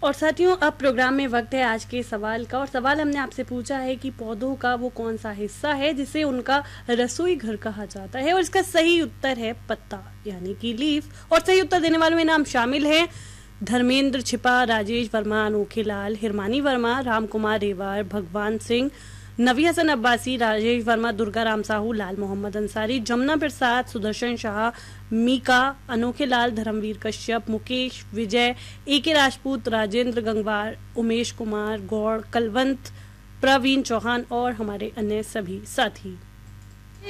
और साथियों, अब प्रोग्राम में वक्त है आज के सवाल का। और सवाल हमने आपसे पूछा है कि पौधों का वो कौन सा हिस्सा है जिसे उनका रसोई घर कहा जाता है, और इसका सही उत्तर है पत्ता यानी कि लीफ। और सही उत्तर देने वालों में नाम शामिल हैं धर्मेंद्र छिपा, राजेश वर्मा, अनोखे लाल, हिरमानी वर्मा, राम कुमार रेवार, भगवान सिंह, नवी हसन अब्बासी, राजेश वर्मा, दुर्गा राम साहू, लाल मोहम्मद अंसारी, जमुना प्रसाद, सुदर्शन शाह, मीका, अनोखे लाल, धर्मवीर कश्यप, मुकेश, विजय, AK राजपूत, राजेंद्र गंगवार, उमेश कुमार, गौड़, कलवंत, प्रवीण चौहान और हमारे अन्य सभी साथी।